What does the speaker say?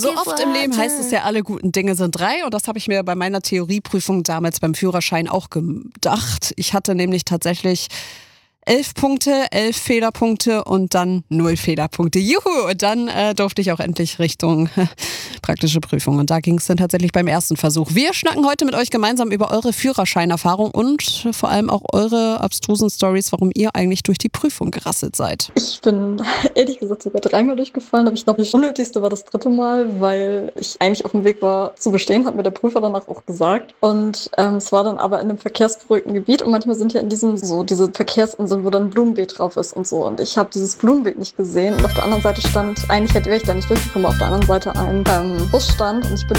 So oft im Leben heißt es ja, alle guten Dinge sind 3 und das habe ich mir bei meiner Theorieprüfung damals beim Führerschein auch gedacht. Ich hatte nämlich tatsächlich 11 Punkte, 11 Fehlerpunkte und dann 0 Fehlerpunkte. Juhu! Und dann durfte ich auch endlich Richtung praktische Prüfung. Und da ging es dann tatsächlich beim ersten Versuch. Wir schnacken heute mit euch gemeinsam über eure Führerscheinerfahrung und vor allem auch eure abstrusen Stories, warum ihr eigentlich durch die Prüfung gerasselt seid. Ich bin ehrlich gesagt sogar 3-mal durchgefallen, aber ich glaube, das Unnötigste war das 3. Mal, weil ich eigentlich auf dem Weg war zu bestehen, hat mir der Prüfer danach auch gesagt. Und es war dann aber in einem verkehrsberuhigten Gebiet und manchmal sind ja in diesem so diese Verkehrsinseln, wo dann ein Blumenbeet drauf ist und so. Und ich habe dieses Blumenbeet nicht gesehen und auf der anderen Wäre ich da nicht durchgekommen, auf der anderen Seite ein Bus stand und ich bin